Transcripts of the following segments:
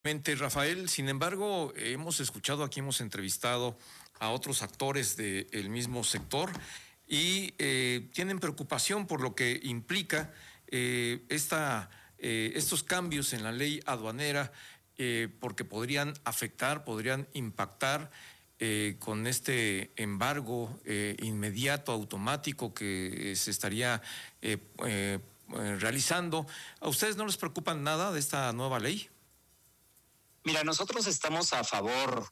Rafael, sin embargo, hemos escuchado aquí, hemos entrevistado a otros actores del mismo sector y tienen preocupación por lo que implica estos cambios en la ley aduanera, porque podrían afectar, podrían impactar con este embargo inmediato, automático que se estaría realizando. ¿A ustedes no les preocupa nada de esta nueva ley? Mira, nosotros estamos a favor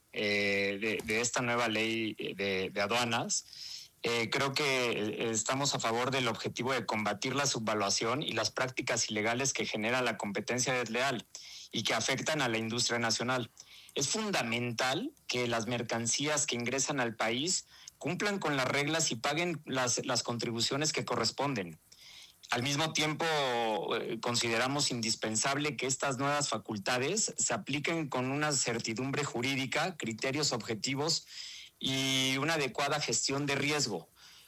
de esta nueva ley de aduanas. Creo que estamos a favor del objetivo de combatir la subvaluación y las prácticas ilegales que genera la competencia desleal y que afectan a la industria nacional. Es fundamental que las mercancías que ingresan al país cumplan con las reglas y paguen las contribuciones que corresponden. Al mismo tiempo, consideramos indispensable que estas nuevas facultades se apliquen con una certidumbre jurídica, criterios objetivos y una adecuada gestión de riesgo.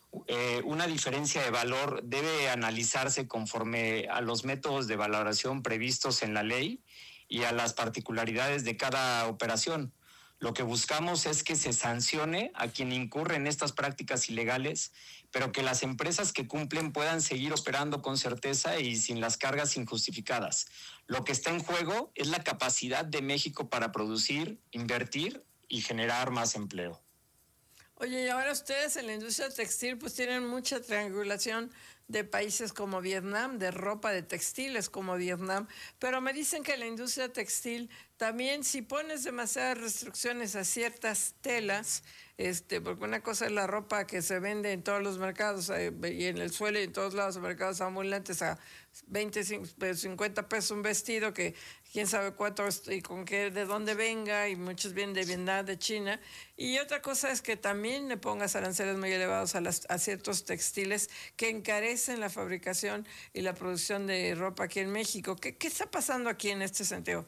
Una diferencia de valor debe analizarse conforme a los métodos de valoración previstos en la ley y a las particularidades de cada operación. Lo que buscamos es que se sancione a quien incurre en estas prácticas ilegales, pero que las empresas que cumplen puedan seguir operando con certeza y sin las cargas injustificadas. Lo que está en juego es la capacidad de México para producir, invertir y generar más empleo. Oye, y ahora ustedes en la industria textil pues tienen mucha triangulación de países como Vietnam, de ropa, de textiles como Vietnam, pero me dicen que la industria textil también, si pones demasiadas restricciones a ciertas telas, porque una cosa es la ropa que se vende en todos los mercados y en el suelo y en todos lados, mercados ambulantes a 20, 50 pesos un vestido que quién sabe cuánto y con qué, de dónde venga, y muchos vienen de Vietnam, de China. Y otra cosa es que también le pongas aranceles muy elevados a ciertos textiles que encarecen la fabricación y la producción de ropa aquí en México. ¿Qué está pasando aquí en este sentido?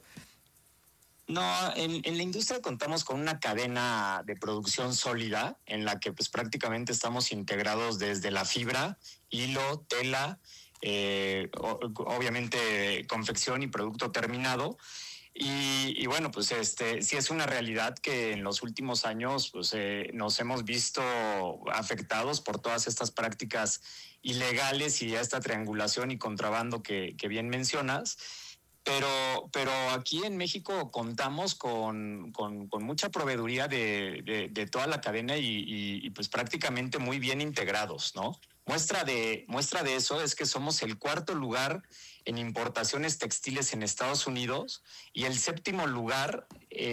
No, en la industria contamos con una cadena de producción sólida en la que pues prácticamente estamos integrados desde la fibra, hilo, tela, obviamente confección y producto terminado. Y bueno, pues sí es una realidad que en los últimos años pues, nos hemos visto afectados por todas estas prácticas ilegales y esta triangulación y contrabando que bien mencionas. Pero aquí en México contamos con mucha proveeduría de toda la cadena y pues prácticamente muy bien integrados, ¿no? Muestra de eso es que somos el cuarto lugar en importaciones textiles en Estados Unidos y el séptimo lugar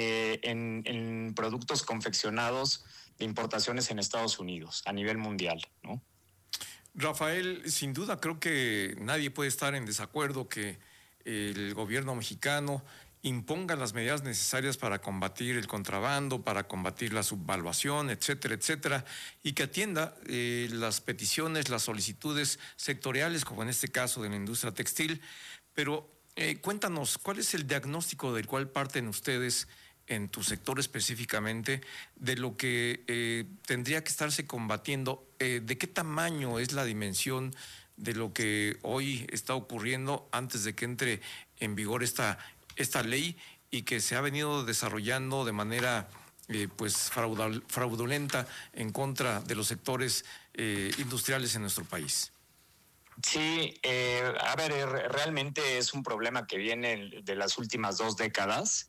en productos confeccionados de importaciones en Estados Unidos a nivel mundial, ¿no? Rafael, sin duda creo que nadie puede estar en desacuerdo que el gobierno mexicano imponga las medidas necesarias para combatir el contrabando, para combatir la subvaluación, etcétera, etcétera, y que atienda las peticiones, las solicitudes sectoriales, como en este caso de la industria textil. Pero cuéntanos, ¿cuál es el diagnóstico del cual parten ustedes en tu sector específicamente de lo que tendría que estarse combatiendo? ¿De qué tamaño es la dimensión de lo que hoy está ocurriendo antes de que entre en vigor esta ley y que se ha venido desarrollando de manera pues fraudulenta en contra de los sectores industriales en nuestro país? Sí, a ver, realmente es un problema que viene de las últimas 2 décadas,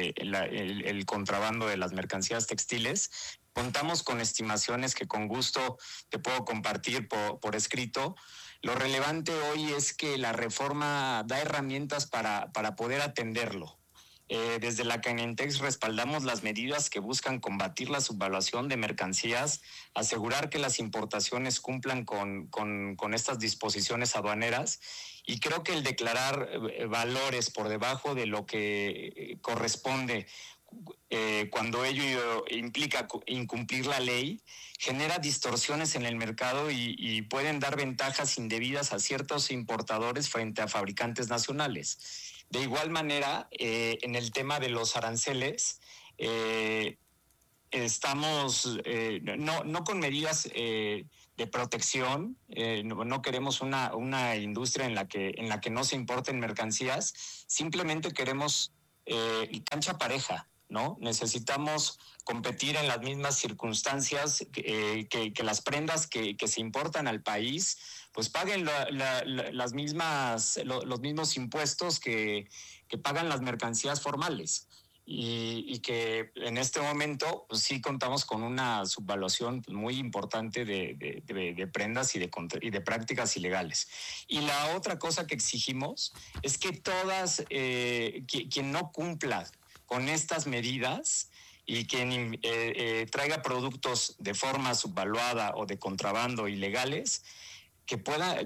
el contrabando de las mercancías textiles. Contamos con estimaciones que con gusto te puedo compartir por escrito. Lo relevante hoy es que la reforma da herramientas para poder atenderlo. Desde la Canentex respaldamos las medidas que buscan combatir la subvaluación de mercancías, asegurar que las importaciones cumplan con estas disposiciones aduaneras, y creo que el declarar valores por debajo de lo que corresponde cuando ello implica incumplir la ley, genera distorsiones en el mercado y pueden dar ventajas indebidas a ciertos importadores frente a fabricantes nacionales. De igual manera, en el tema de los aranceles, estamos no con medidas de protección, no queremos una industria en la que no se importen mercancías, simplemente queremos cancha pareja, ¿no? Necesitamos competir en las mismas circunstancias, que las prendas que se importan al país, pues paguen los mismos impuestos que pagan las mercancías formales. Y que en este momento pues, sí contamos con una subvaluación muy importante de prendas y de prácticas ilegales. Y la otra cosa que exigimos es que quien no cumpla con estas medidas y quien traiga productos de forma subvaluada o de contrabando ilegales, que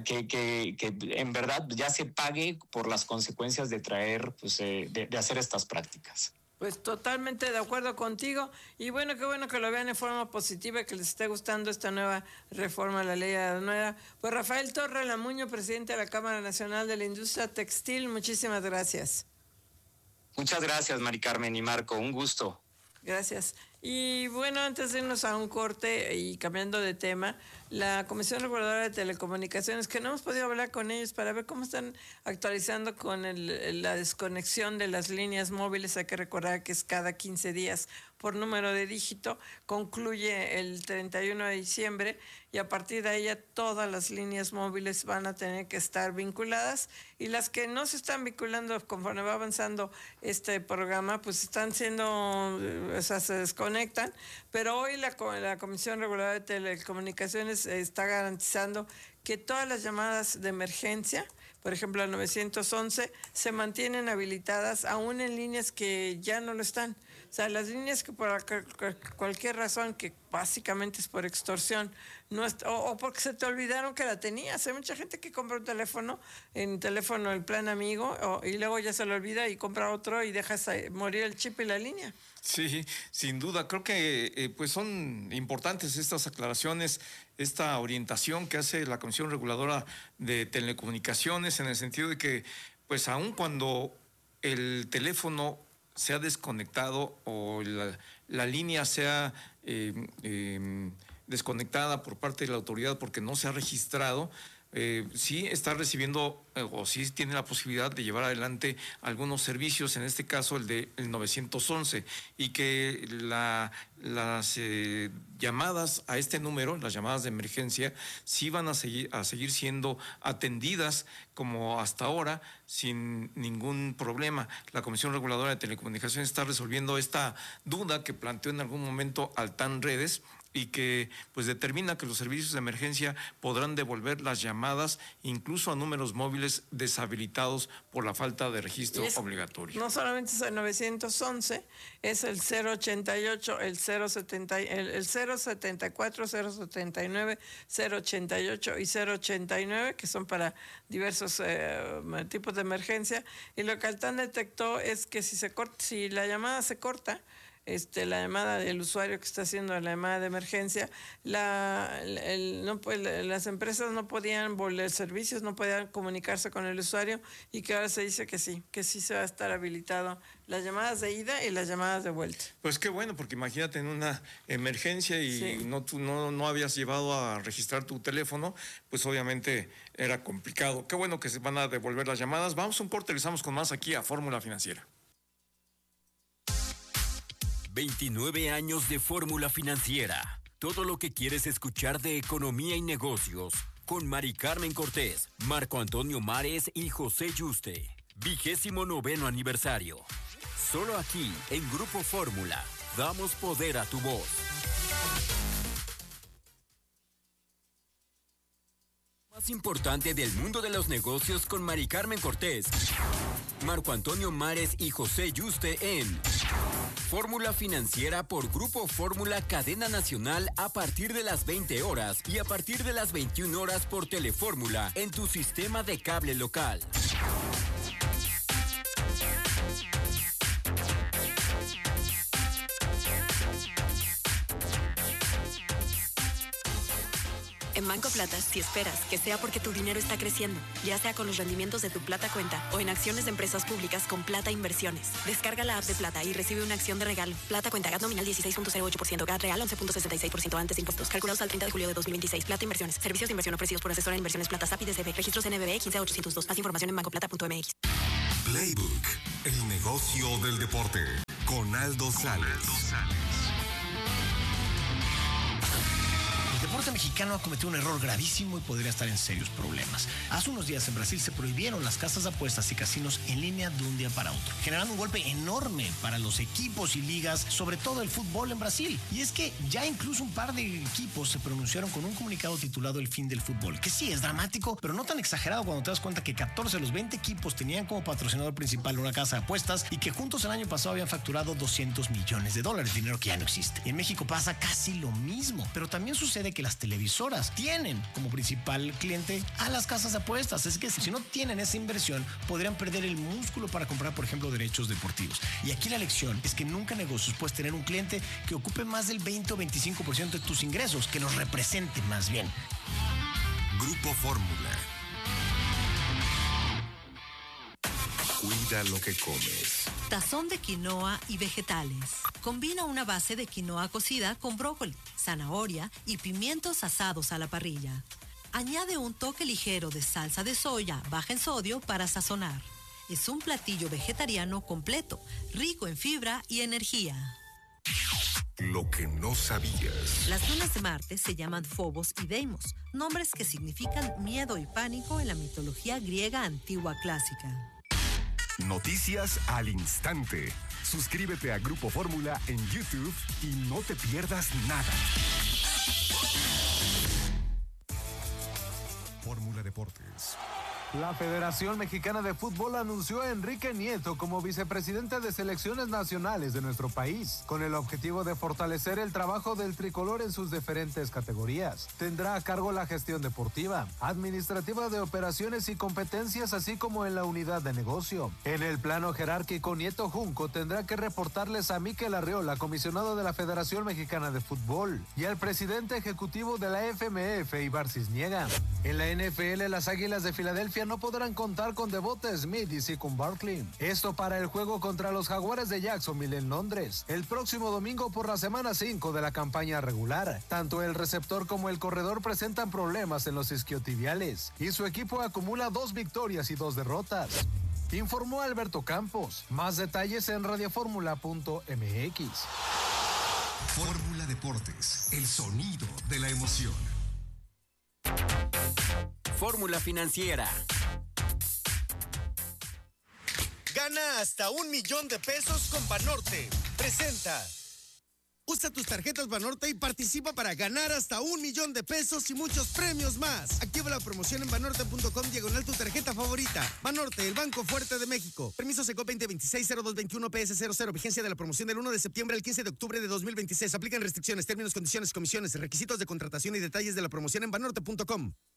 en verdad ya se pague por las consecuencias de traer, pues, de hacer estas prácticas. Pues totalmente de acuerdo contigo, y bueno, qué bueno que lo vean de forma positiva y que les esté gustando esta nueva reforma a la ley aduanera. Pues Rafael Torre Lamuño, presidente de la Cámara Nacional de la Industria Textil, muchísimas gracias. Muchas gracias, Mari Carmen y Marco, un gusto. Gracias. Y bueno, antes de irnos a un corte y cambiando de tema, la Comisión Reguladora de Telecomunicaciones, que no hemos podido hablar con ellos para ver cómo están actualizando con la desconexión de las líneas móviles. Hay que recordar que es cada 15 días por número de dígito, concluye el 31 de diciembre y a partir de ahí ya todas las líneas móviles van a tener que estar vinculadas, y las que no se están vinculando conforme va avanzando este programa, pues están siendo, o sea, se desconectan, pero hoy la Comisión Reguladora de Telecomunicaciones está garantizando que todas las llamadas de emergencia, por ejemplo al 911, se mantienen habilitadas aún en líneas que ya no lo están. O sea, las líneas que por cualquier razón, que básicamente es por extorsión, o porque se te olvidaron que la tenías. Hay mucha gente que compra un teléfono, el plan amigo, y luego ya se lo olvida y compra otro y dejas morir el chip y la línea. Sí, sin duda. Creo que pues son importantes estas aclaraciones, esta orientación que hace la Comisión Reguladora de Telecomunicaciones, en el sentido de que, pues aun cuando el teléfono se ha desconectado o la línea sea desconectada por parte de la autoridad porque no se ha registrado, sí está recibiendo o sí tiene la posibilidad de llevar adelante algunos servicios, en este caso el 911, y que las llamadas a este número, las llamadas de emergencia, sí van a seguir siendo atendidas como hasta ahora sin ningún problema. La Comisión Reguladora de Telecomunicaciones está resolviendo esta duda que planteó en algún momento Altán Redes, y que pues determina que los servicios de emergencia podrán devolver las llamadas incluso a números móviles deshabilitados por la falta de registro obligatorio. No solamente es el 911, es el 088, el 074, 079, 088 y 089, que son para diversos tipos de emergencia. Y lo que Altán detectó es que si la llamada se corta, la llamada del usuario que está haciendo la llamada de emergencia, las empresas no podían volver servicios, no podían comunicarse con el usuario, y que ahora se dice que sí se va a estar habilitado las llamadas de ida y las llamadas de vuelta. Pues qué bueno, porque imagínate en una emergencia y sí, no habías llevado a registrar tu teléfono, pues obviamente era complicado. Qué bueno que se van a devolver las llamadas. Vamos a un corte, regresamos con más aquí a Fórmula Financiera. 29 años de Fórmula Financiera. Todo lo que quieres escuchar de economía y negocios con Mari Carmen Cortés, Marco Antonio Mares y José Yuste. 29º aniversario. Solo aquí en Grupo Fórmula damos poder a tu voz. Más importante del mundo de los negocios con Mari Carmen Cortés, Marco Antonio Mares y José Yuste en Fórmula Financiera por Grupo Fórmula Cadena Nacional a partir de las 20 horas y a partir de las 21 horas por Telefórmula en tu sistema de cable local. En Banco Plata, si esperas que sea porque tu dinero está creciendo, ya sea con los rendimientos de tu Plata Cuenta o en acciones de empresas públicas con Plata Inversiones. Descarga la app de Plata y recibe una acción de regalo. Plata Cuenta, GAT nominal 16.08%, GAT real 11.66% antes de impuestos. Calculados al 30 de julio de 2026. Plata Inversiones. Servicios de inversión ofrecidos por asesora de inversiones Plata SAP y DCB. Registros NBB 15802. Más información en bancoplata.mx. Playbook, el negocio negocio del deporte con Aldo Sales. El deporte mexicano ha cometido un error gravísimo y podría estar en serios problemas. Hace unos días en Brasil se prohibieron las casas de apuestas y casinos en línea de un día para otro, generando un golpe enorme para los equipos y ligas, sobre todo el fútbol en Brasil. Y es que ya incluso un par de equipos se pronunciaron con un comunicado titulado El fin del fútbol, que sí es dramático, pero no tan exagerado cuando te das cuenta que 14 de los 20 equipos tenían como patrocinador principal una casa de apuestas y que juntos el año pasado habían facturado $200 millones, dinero que ya no existe. Y en México pasa casi lo mismo, pero también sucede que las televisoras tienen como principal cliente a las casas de apuestas. Es que si no tienen esa inversión, podrían perder el músculo para comprar, por ejemplo, derechos deportivos. Y aquí la lección es que nunca en negocios puedes tener un cliente que ocupe más del 20 o 25% de tus ingresos, que los represente más bien. Grupo Fórmula. Cuida lo que comes. Tazón de quinoa y vegetales. Combina una base de quinoa cocida con brócoli, zanahoria y pimientos asados a la parrilla. Añade un toque ligero de salsa de soya baja en sodio para sazonar. Es un platillo vegetariano completo, rico en fibra y energía. Lo que no sabías. Las lunas de Marte se llaman Phobos y Deimos, nombres que significan miedo y pánico en la mitología griega antigua clásica. Noticias al instante. Suscríbete a Grupo Fórmula en YouTube y no te pierdas nada. Fórmula Deportes. La Federación Mexicana de Fútbol anunció a Enrique Nieto como vicepresidente de selecciones nacionales de nuestro país, con el objetivo de fortalecer el trabajo del tricolor en sus diferentes categorías. Tendrá a cargo la gestión deportiva, administrativa de operaciones y competencias, así como en la unidad de negocio. En el plano jerárquico, Nieto Junco tendrá que reportarles a Mikel Arriola, comisionado de la Federación Mexicana de Fútbol, y al presidente ejecutivo de la FMF, Ibar Cisniega. En la NFL, las Águilas de Filadelfia no podrán contar con Devonta Smith y Saquon Barkley. Esto para el juego contra los Jaguares de Jacksonville en Londres, el próximo domingo por la semana 5 de la campaña regular. Tanto el receptor como el corredor presentan problemas en los isquiotibiales y su equipo acumula 2 victorias y 2 derrotas. Informó Alberto Campos. Más detalles en radioformula.mx. Fórmula Deportes, el sonido de la emoción. Fórmula Financiera. Gana hasta $1,000,000 con Banorte. Presenta. Usa tus tarjetas Banorte y participa para ganar hasta $1,000,000 y muchos premios más. Activa la promoción en banorte.com/tu tarjeta favorita. Banorte, el Banco Fuerte de México. Permiso SECO 2026-0221 PS00. Vigencia de la promoción del 1 de septiembre al 15 de octubre de 2026. Aplican restricciones, términos, condiciones, comisiones, requisitos de contratación y detalles de la promoción en banorte.com.